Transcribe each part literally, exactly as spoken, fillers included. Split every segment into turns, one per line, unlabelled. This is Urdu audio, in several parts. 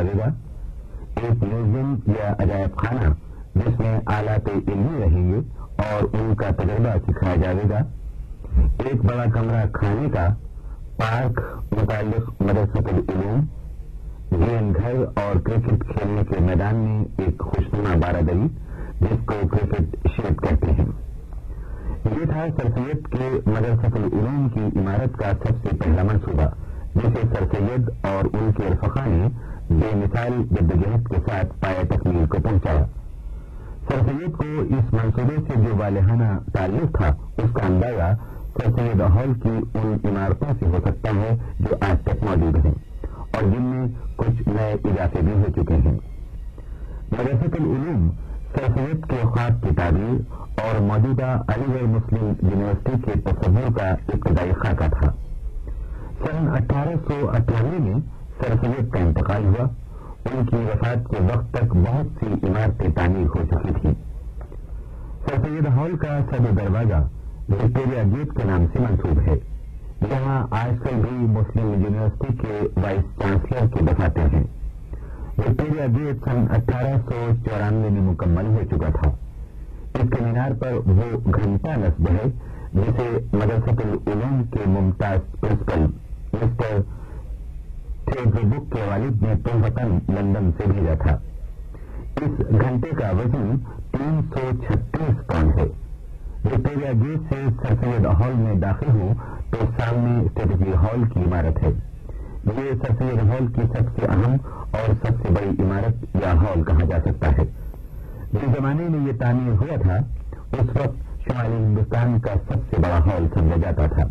جاوے گا، ایک میوزیم یا عجائب خانہ جس میں آلات علمی رہیں گے اور ان کا تجربہ سکھایا جائے گا، ایک بڑا کمرہ کھانے کا، پارک متعلق مدرسۃ العلوم، گیم گھر اور کرکٹ کھیلنے کے میدان میں ایک خوشنما بارادری جس کو کرکٹ شیڈ کہتے ہیں۔ یہ تھا سر سید کے مدرسۃ العلوم کی عمارت کا سب سے پہلا منصوبہ، جسے سر سید اور ان کے رفقا نے بے مثال جدوجہد کے ساتھ پایہ تکمیل کو پہنچایا۔ سر سید کو اس منصوبے سے جو والہانہ تعلق تھا، اس کا اندازہ سر سید ہال کی ان عمارتوں سے ہو سکتا ہے جو آج تک موجود ہیں اور جن میں کچھ نئے اضافے بھی ہو چکے ہیں۔ مدرسۃ العلوم سر سید کے خواب کی تعبیر اور موجودہ علی گڑھ مسلم یونیورسٹی کے تصور کا ابتدائی خاکہ تھا۔ سن اٹھارہ سو اٹھانوے میں سر سید کا انتقال ہوا۔ ان کی وفات کے وقت تک بہت سی عمارتیں تعمیر ہو چکی تھیں۔ سر سید ہال کا صدر دروازہ وکٹوریہ گیٹ کے نام سے منسوب ہے، جہاں آج کل بھی مسلم یونیورسٹی کے وائس چانسلر کے دفاتر ہیں۔ وکٹوریہ گیٹ سن اٹھارہ سو چورانوے میں مکمل ہو چکا تھا۔ اس کے مینار پر وہ گھنٹہ نصب ہے جسے مدرسۃ العلوم کے ممتاز پرنسپل مسٹر تھیڈر بک کے والد نے تحفۃً لندن سے بھیجا تھا۔ اس گھنٹے کا وزن تین سو چھتیس پاؤنڈ ہے۔ وکٹوریہ گیٹ سے سر سید ہال میں داخل ہوں تو سامنے اسٹریٹجی ہال کی عمارت ہے۔ یہ سر سید ہال کی سب سے اہم اور سب سے بڑی عمارت یا ہال کہا جا سکتا ہے۔ جس زمانے میں یہ تعمیر ہوا تھا، اس وقت شمالی ہندوستان کا سب سے بڑا ہال سمجھا جاتا تھا۔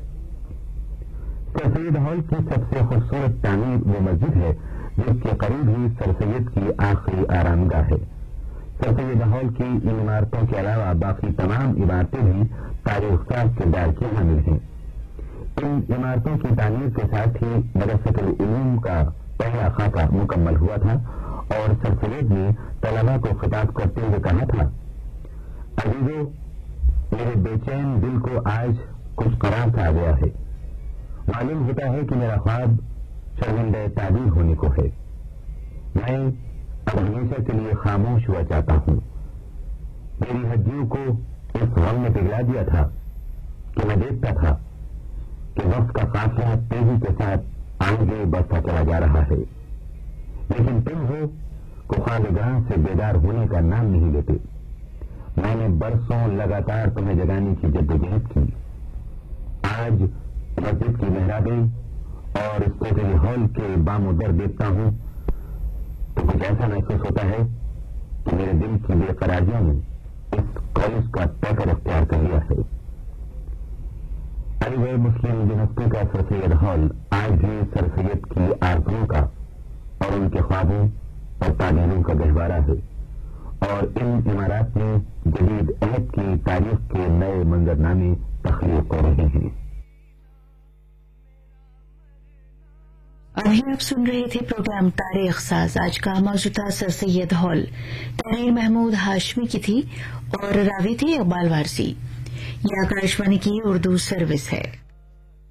سر سید ہال کی سب سے خوبصورت تعمیر وہ مسجد ہے جس کے قریب ہی سر سید کی آخری آرام گاہ ہے۔ سر سید ہال کی ان عمارتوں کے علاوہ باقی تمام عمارتیں بھی تاریخ ساز کردار کی حامل ہیں۔ ان عمارتوں کی تعمیر کے ساتھ ہی مدرسۃ العلوم کا پہلا خاکہ مکمل ہوا تھا اور سر سید نے طلبا کو خطاب کرتے ہوئے کہا تھا، عزیزو، میرے بے چین دل کو آج کچھ قرار سا آ گیا ہے۔ معلوم ہوتا ہے کہ میرا خواب شرمندہ تعبیر ہونے کو ہے۔ میں اب ہمیشہ کے لیے خاموش ہوا چاہتا ہوں۔ میری ہڈیوں کو اس غم نے پگھلا دیا تھا کہ میں دیکھتا تھا کہ وقت کا قافلہ تیزی کے ساتھ آگے بڑھتا چلا جا رہا ہے، لیکن تم ہو کہ خوابگاہ سے بیدار ہونے کا نام نہیں لیتے۔ میں نے برسوں لگاتار تمہیں جگانے کی جدوجہد کی۔ آج مسجد کی محرابیں اور اسٹریٹجی ہال کے بام و در دیکھتا ہوں تو کچھ ایسا محسوس ہوتا ہے کہ میرے دل کی بے قراریوں نے اس کالج کا پیکر اختیار کر لیا ہے۔ علی گڑھ مسلم یونیورسٹی کا سر سید ہال آج بھی سر سید کی آرزوؤں کا اور ان کے خوابوں اور تعمیروں کا گہوارہ ہے، اور ان عمارات میں جدید عہد کی تاریخ کے نئے منظرنامے تخلیق ہو رہے ہیں۔
ابھی آپ سن رہے تھے پروگرام تاریخ ساز۔ آج کا موضوع تھا سر سید ہال۔ تحریر محمود ہاشمی کی تھی اور راوی تھے اقبال وارسی۔ یہ آکاشوانی کی اردو سروس ہے۔